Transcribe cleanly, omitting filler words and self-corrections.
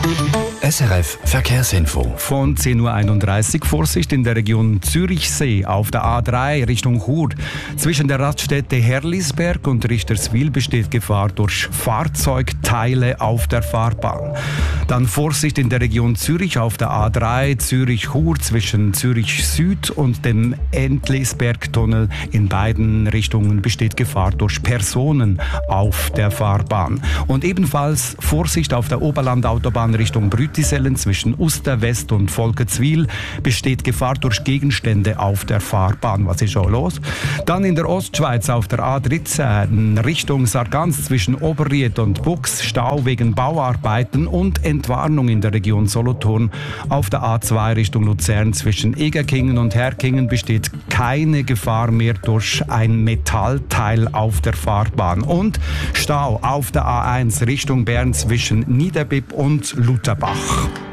SRF Verkehrsinfo. Von 10.31 Uhr Vorsicht in der Region Zürichsee auf der A3 Richtung Chur. Zwischen der Raststätte Herlisberg und Richterswil besteht Gefahr durch Fahrzeugteile auf der Fahrbahn. Dann Vorsicht in der Region Zürich auf der A3 Zürich-Chur zwischen Zürich Süd und dem Entlisbergtunnel. In beiden Richtungen besteht Gefahr durch Personen auf der Fahrbahn. Und ebenfalls Vorsicht auf der Oberlandautobahn Richtung Brütisellen zwischen Uster-West und Volketswil besteht Gefahr durch Gegenstände auf der Fahrbahn. Was ist schon los? Dann in der Ostschweiz auf der A13 Richtung Sargans zwischen Oberried und Bux Stau wegen Bauarbeiten und Entwarnung in der Region Solothurn. Auf der A2 Richtung Luzern zwischen Egerkingen und Herkingen besteht keine Gefahr mehr durch ein Metallteil auf der Fahrbahn. Und Stau auf der A1 Richtung Bern zwischen Niederbipp und Lutherbach.